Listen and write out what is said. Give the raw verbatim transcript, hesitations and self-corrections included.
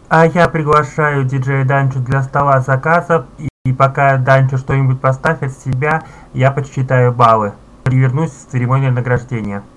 А я приглашаю диджея Данчо для стола заказов, и, и пока Данчо что-нибудь поставит с себя, я подсчитаю баллы. Перевернусь с церемонии награждения.